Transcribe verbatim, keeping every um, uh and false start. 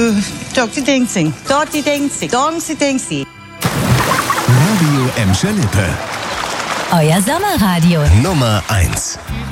Äh, Dirty Dancing. Dirty Dancing. Dancing Dancing. Radio Emscher Lippe. Euer Sommerradio. Nummer eins.